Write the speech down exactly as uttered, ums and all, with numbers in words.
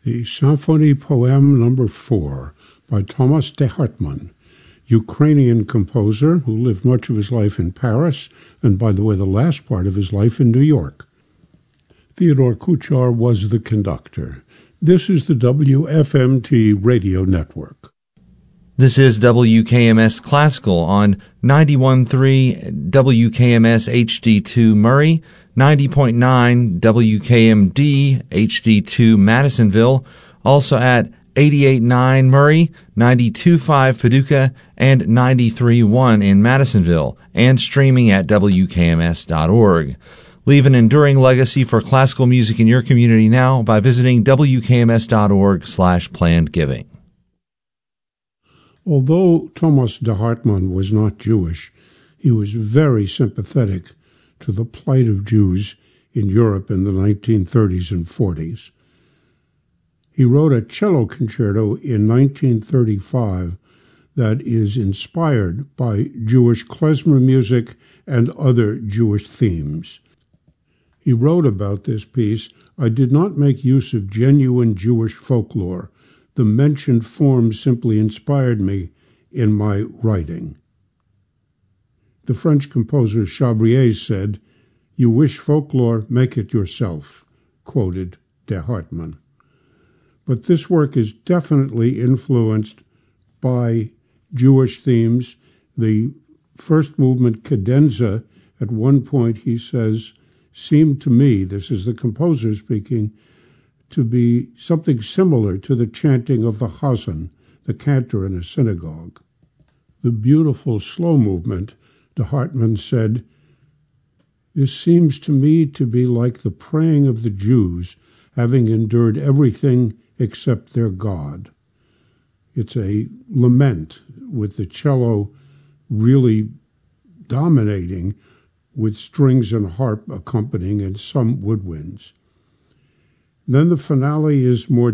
The Symphony Poem Number four by Thomas de Hartmann, Ukrainian composer who lived much of his life in Paris and, by the way, the last part of his life in New York. Theodore Kuchar was the conductor. This is the W F M T radio network. This is W K M S Classical on ninety-one point three W K M S H D two Murray, ninety point nine W K M D H D two Madisonville, also at eighty-eight point nine Murray, ninety-two point five Paducah, and ninety-three point one in Madisonville, and streaming at W K M S dot org. Leave an enduring legacy for classical music in your community now by visiting W K M S dot org slash planned giving. Although Thomas de Hartmann was not Jewish, he was very sympathetic to the plight of Jews in Europe in the nineteen thirties and forties. He wrote a cello concerto in nineteen thirty-five that is inspired by Jewish klezmer music and other Jewish themes. He wrote about this piece, "I did not make use of genuine Jewish folklore. The mentioned form simply inspired me in my writing." The French composer Chabrier said, "You wish folklore, make it yourself," quoted de Hartmann. But this work is definitely influenced by Jewish themes. The first movement, cadenza, at one point he says, seemed to me, this is the composer speaking, to be something similar to the chanting of the Chazan, the cantor in a synagogue. The beautiful slow movement, de Hartmann said, "This seems to me to be like the praying of the Jews, having endured everything except their God." It's a lament with the cello really dominating, with strings and harp accompanying and some woodwinds. Then the finale is more